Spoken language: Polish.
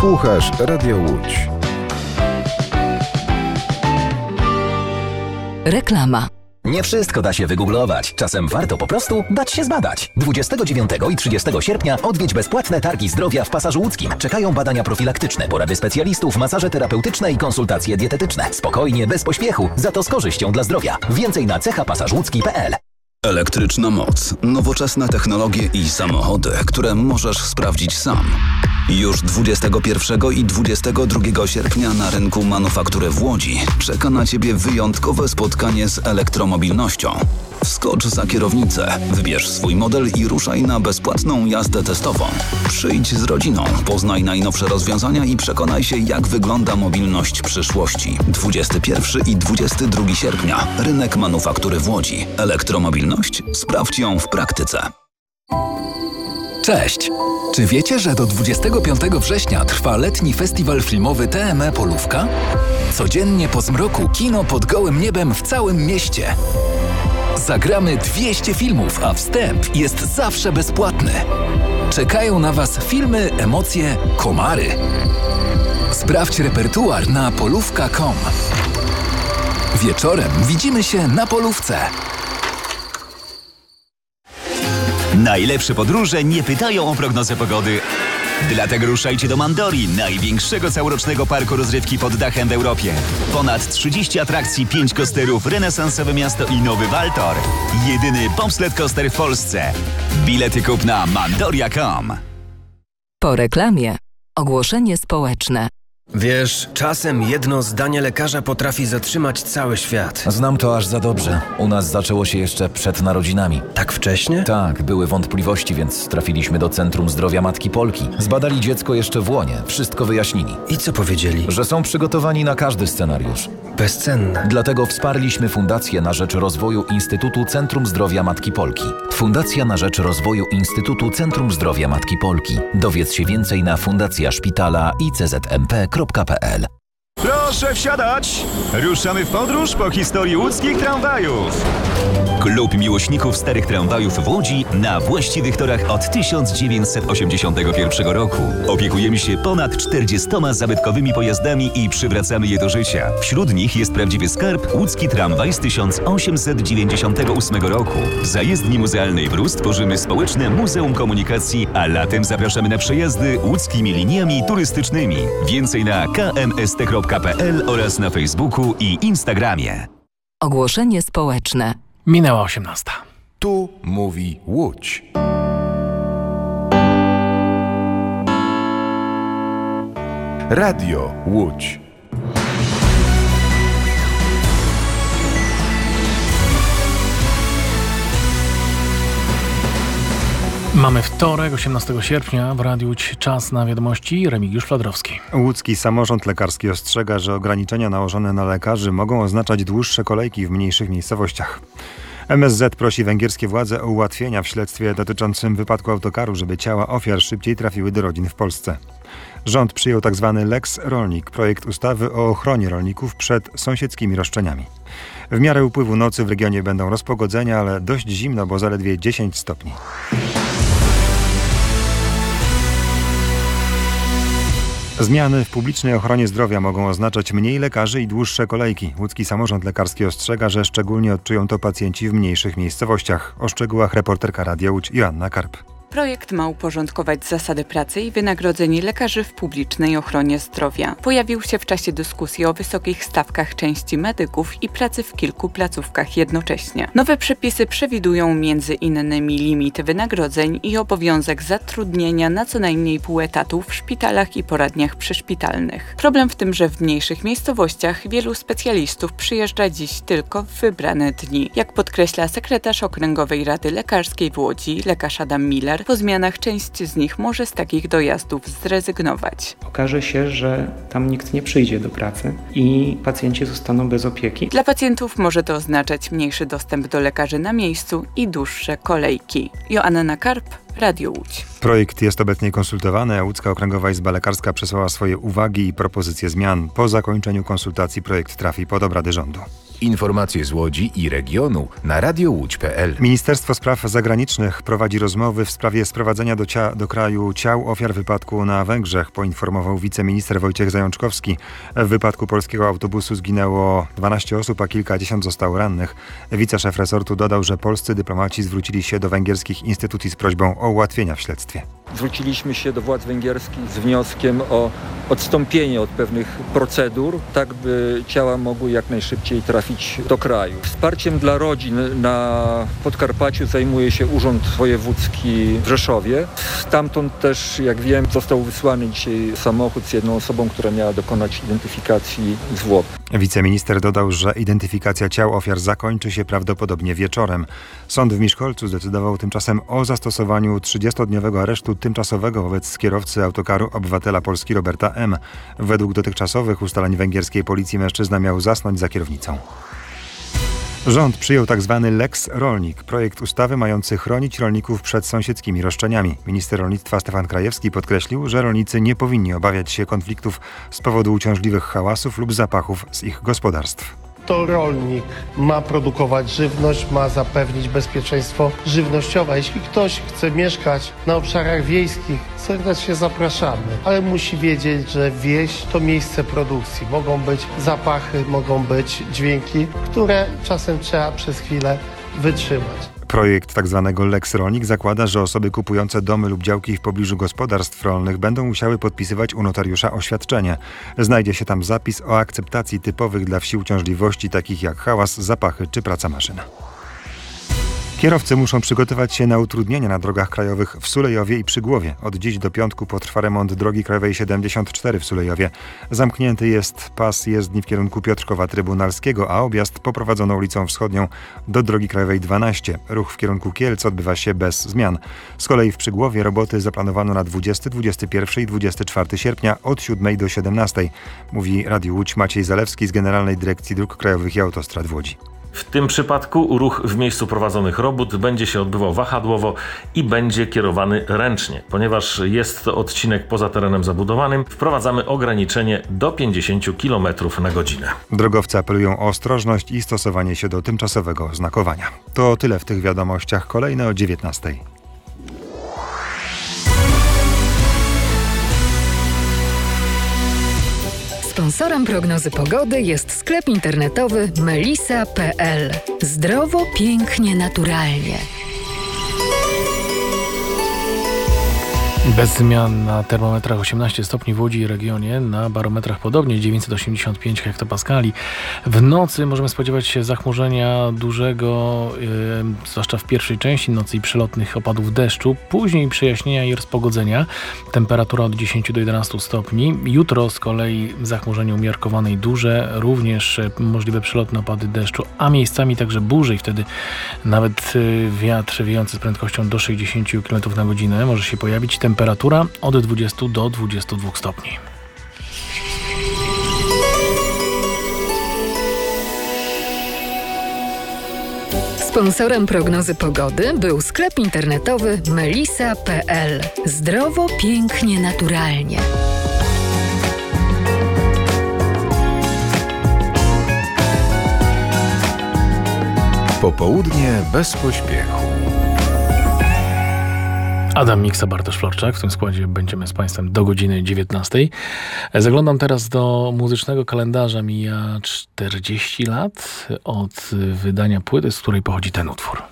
Słuchasz Radio Łódź. Reklama. Nie wszystko da się wygooglować. Czasem warto po prostu dać się zbadać. 29 i 30 sierpnia odwiedź bezpłatne targi zdrowia w Pasażu Łódzkim. Czekają badania profilaktyczne, porady specjalistów, masaże terapeutyczne i konsultacje dietetyczne. Spokojnie, bez pośpiechu, za to z korzyścią dla zdrowia. Więcej na cechapasażłódzki.pl. Elektryczna moc, nowoczesne technologie i samochody, które możesz sprawdzić sam. Już 21 i 22 sierpnia na rynku manufaktury w Łodzi czeka na Ciebie wyjątkowe spotkanie z elektromobilnością. Wskocz za kierownicę, wybierz swój model i ruszaj na bezpłatną jazdę testową. Przyjdź z rodziną, poznaj najnowsze rozwiązania i przekonaj się, jak wygląda mobilność przyszłości. 21 i 22 sierpnia. Rynek manufaktury w Łodzi. Elektromobilność? Sprawdź ją w praktyce. Cześć! Czy wiecie, że do 25 września trwa letni festiwal filmowy TME Polówka? Codziennie po zmroku kino pod gołym niebem w całym mieście. Zagramy 200 filmów, a wstęp jest zawsze bezpłatny. Czekają na Was filmy, emocje, komary. Sprawdź repertuar na polówka.com. Wieczorem widzimy się na polówce. Najlepsze podróże nie pytają o prognozę pogody. Dlatego ruszajcie do Mandori, największego całorocznego parku rozrywki pod dachem w Europie. Ponad 30 atrakcji, 5 coasterów, renesansowe miasto i nowy Waltor. Jedyny bobsled coaster w Polsce. Bilety kup na mandoria.com. Po reklamie. Ogłoszenie społeczne. Wiesz, czasem jedno zdanie lekarza potrafi zatrzymać cały świat. Znam to aż za dobrze. U nas zaczęło się jeszcze przed narodzinami. Tak wcześnie? Tak, były wątpliwości, więc trafiliśmy do Centrum Zdrowia Matki Polki. Zbadali dziecko jeszcze w łonie, wszystko wyjaśnili. I co powiedzieli? Że są przygotowani na każdy scenariusz. Bezcenne. Dlatego wsparliśmy Fundację na rzecz rozwoju Instytutu Centrum Zdrowia Matki Polki. Fundacja na rzecz rozwoju Instytutu Centrum Zdrowia Matki Polki. Dowiedz się więcej na fundacjaszpitala iczmp.pl. Proszę wsiadać! Ruszamy w podróż po historii łódzkich tramwajów. Klub miłośników starych tramwajów w Łodzi na właściwych torach od 1981 roku. Opiekujemy się ponad 40 zabytkowymi pojazdami i przywracamy je do życia. Wśród nich jest prawdziwy skarb łódzki tramwaj z 1898 roku. W jezdni muzealnej w Rus tworzymy społeczne Muzeum Komunikacji, a latem zapraszamy na przejazdy łódzkimi liniami turystycznymi. Więcej na kmst.pl oraz na Facebooku i Instagramie. Ogłoszenie społeczne. Minęła 18. Tu mówi Łódź. Radio Łódź. Mamy wtorek, 18 sierpnia, w Radiu Łódź czas na wiadomości. Remigiusz Fladrowski. Łódzki Samorząd Lekarski ostrzega, że ograniczenia nałożone na lekarzy mogą oznaczać dłuższe kolejki w mniejszych miejscowościach. MSZ prosi węgierskie władze o ułatwienia w śledztwie dotyczącym wypadku autokaru, żeby ciała ofiar szybciej trafiły do rodzin w Polsce. Rząd przyjął tzw. Lex Rolnik, projekt ustawy o ochronie rolników przed sąsiedzkimi roszczeniami. W miarę upływu nocy w regionie będą rozpogodzenia, ale dość zimno, bo zaledwie 10 stopni. Zmiany w publicznej ochronie zdrowia mogą oznaczać mniej lekarzy i dłuższe kolejki. Łódzki Samorząd Lekarski ostrzega, że szczególnie odczują to pacjenci w mniejszych miejscowościach. O szczegółach reporterka Radia Łódź Joanna Karp. Projekt ma uporządkować zasady pracy i wynagrodzeń lekarzy w publicznej ochronie zdrowia. Pojawił się w czasie dyskusji o wysokich stawkach części medyków i pracy w kilku placówkach jednocześnie. Nowe przepisy przewidują m.in. limit wynagrodzeń i obowiązek zatrudnienia na co najmniej pół etatu w szpitalach i poradniach przyszpitalnych. Problem w tym, że w mniejszych miejscowościach wielu specjalistów przyjeżdża dziś tylko w wybrane dni. Jak podkreśla sekretarz Okręgowej Rady Lekarskiej w Łodzi, lekarz Adam Miller, po zmianach część z nich może z takich dojazdów zrezygnować. Okaże się, że tam nikt nie przyjdzie do pracy i pacjenci zostaną bez opieki. Dla pacjentów może to oznaczać mniejszy dostęp do lekarzy na miejscu i dłuższe kolejki. Joanna Karp, Radio Łódź. Projekt jest obecnie konsultowany, a Łódzka Okręgowa Izba Lekarska przesłała swoje uwagi i propozycje zmian. Po zakończeniu konsultacji projekt trafi pod obrady rządu. Informacje z Łodzi i regionu na radiołódź.pl. Ministerstwo Spraw Zagranicznych prowadzi rozmowy w sprawie sprowadzenia do kraju ciał ofiar wypadku na Węgrzech, poinformował wiceminister Wojciech Zajączkowski. W wypadku polskiego autobusu zginęło 12 osób, a kilkadziesiąt zostało rannych. Wiceszef resortu dodał, że polscy dyplomaci zwrócili się do węgierskich instytucji z prośbą o ułatwienia w śledztwie. Zwróciliśmy się do władz węgierskich z wnioskiem o odstąpienie od pewnych procedur, tak by ciała mogły jak najszybciej trafić do kraju. Wsparciem dla rodzin na Podkarpaciu zajmuje się Urząd Wojewódzki w Rzeszowie. Stamtąd też, jak wiem, został wysłany dzisiaj samochód z jedną osobą, która miała dokonać identyfikacji zwłok. Wiceminister dodał, że identyfikacja ciał ofiar zakończy się prawdopodobnie wieczorem. Sąd w Miszkolcu zdecydował tymczasem o zastosowaniu 30-dniowego aresztu tymczasowego wobec kierowcy autokaru obywatela Polski Roberta M. Według dotychczasowych ustaleń węgierskiej policji mężczyzna miał zasnąć za kierownicą. Rząd przyjął tzw. Lex Rolnik, projekt ustawy mający chronić rolników przed sąsiedzkimi roszczeniami. Minister rolnictwa Stefan Krajewski podkreślił, że rolnicy nie powinni obawiać się konfliktów z powodu uciążliwych hałasów lub zapachów z ich gospodarstw. To rolnik ma produkować żywność, ma zapewnić bezpieczeństwo żywnościowe. Jeśli ktoś chce mieszkać na obszarach wiejskich, serdecznie zapraszamy, ale musi wiedzieć, że wieś to miejsce produkcji. Mogą być zapachy, mogą być dźwięki, które czasem trzeba przez chwilę wytrzymać. Projekt tzw. Lex Rolnik zakłada, że osoby kupujące domy lub działki w pobliżu gospodarstw rolnych będą musiały podpisywać u notariusza oświadczenie. Znajdzie się tam zapis o akceptacji typowych dla wsi uciążliwości, takich jak hałas, zapachy czy praca maszyn. Kierowcy muszą przygotować się na utrudnienia na drogach krajowych w Sulejowie i Przygłowie. Od dziś do piątku potrwa remont drogi krajowej 74 w Sulejowie. Zamknięty jest pas jezdni w kierunku Piotrkowa Trybunalskiego, a objazd poprowadzono ulicą Wschodnią do drogi krajowej 12. Ruch w kierunku Kielc odbywa się bez zmian. Z kolei w Przygłowie roboty zaplanowano na 20, 21 i 24 sierpnia od 7 do 17. Mówi Radiu Łódź Maciej Zalewski z Generalnej Dyrekcji Dróg Krajowych i Autostrad w Łodzi. W tym przypadku ruch w miejscu prowadzonych robót będzie się odbywał wahadłowo i będzie kierowany ręcznie. Ponieważ jest to odcinek poza terenem zabudowanym, wprowadzamy ograniczenie do 50 km na godzinę. Drogowcy apelują o ostrożność i stosowanie się do tymczasowego oznakowania. To tyle w tych wiadomościach. Kolejne o 19. Sponsorem prognozy pogody jest sklep internetowy melisa.pl. Zdrowo, pięknie, naturalnie. Bez zmian na termometrach 18 stopni w Łodzi i regionie, na barometrach podobnie 985 hektopaskali. W nocy możemy spodziewać się zachmurzenia dużego, zwłaszcza w pierwszej części nocy i przelotnych opadów deszczu, później przejaśnienia i rozpogodzenia. Temperatura od 10 do 11 stopni. Jutro z kolei zachmurzenie umiarkowane i duże, również możliwe przelotne opady deszczu, a miejscami także burze i wtedy nawet wiatr wiejący z prędkością do 60 km na godzinę może się pojawić. Temperatura od 20 do 22 stopni. Sponsorem prognozy pogody był sklep internetowy melisa.pl. Zdrowo, pięknie, naturalnie. Popołudnie bez pośpiechu. Adam Miksa, Bartosz Florczak. W tym składzie będziemy z Państwem do godziny 19. Zaglądam teraz do muzycznego kalendarza. Mija 40 lat od wydania płyty, z której pochodzi ten utwór.